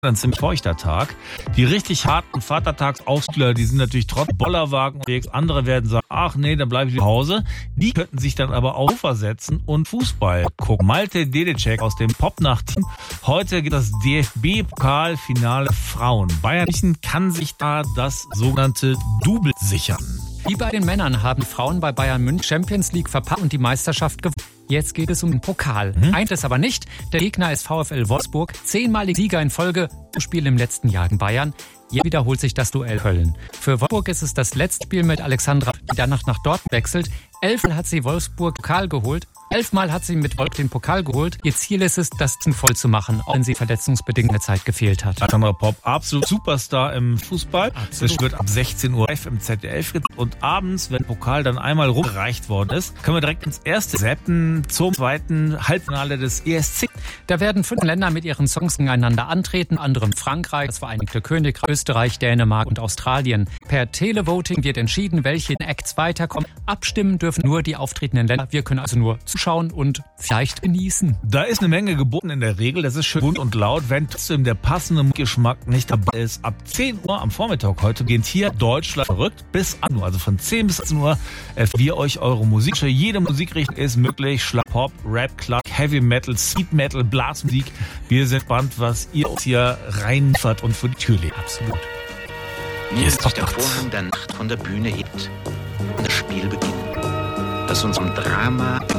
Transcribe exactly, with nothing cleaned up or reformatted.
ein ziemlich feuchter Tag. Die richtig harten Vatertagsausflüge, die sind natürlich trotz Bollerwagen unterwegs. Andere werden sagen, ach nee, dann bleibe ich zu Hause. Die könnten sich dann aber auch versetzen und Fußball gucken. Malte Dedecek aus dem Popnacht-Team. Heute geht das D F B-Pokalfinale Frauen. Bayern München kann sich da das sogenannte Double sichern. Wie bei den Männern haben Frauen bei Bayern München Champions League verpackt und die Meisterschaft gewonnen. Jetzt geht es um den Pokal. Hm? Eins ist aber nicht. Der Gegner ist VfL Wolfsburg. Zehnmalig Sieger in Folge. Spiel im letzten Jahr in Bayern. Hier wiederholt sich das Duell Köln. Für Wolfsburg ist es das letzte Spiel mit Alexandra, die danach nach Dortmund wechselt. Elfmal hat sie Wolfsburg Pokal geholt. Elfmal hat sie mit Wolfsburg den Pokal geholt. Ihr Ziel ist es, das Team voll zu machen, auch wenn sie verletzungsbedingt eine Zeit gefehlt hat. Alexandra Popp, absolut Superstar im Fußball. Absolut. Das wird ab sechzehn Uhr live im Z D F. Und abends, wenn der Pokal dann einmal rumgereicht worden ist, können wir direkt ins erste Seppen zum zweiten Halbfinale des E S C. Da werden fünf Länder mit ihren Songs gegeneinander antreten, anderem Frankreich, das Vereinigte Königreich, Österreich, Dänemark und Australien. Per Televoting wird entschieden, welche Acts weiterkommen. Abstimmen dürfen nur die auftretenden Länder. Wir können also nur zuschauen und vielleicht genießen. Da ist eine Menge geboten in der Regel. Das ist schön bunt und laut. Wenn trotzdem der passende Geschmack nicht dabei ist, ab zehn Uhr am Vormittag heute geht hier Deutschland verrückt bis an Uhr. Also von zehn bis achtzehn Uhr wir euch eure Musik. Jede Musikrichtung ist möglich. Schlag, Pop, Rap, Club, Heavy Metal, Speed Metal, Blasmusik. Wir sind gespannt, was ihr uns hier reinliefert und für die Tür legt. Absolut. Nun ist der Vorhang der Nacht von der Bühne hebt und das Spiel beginnt, das uns am Drama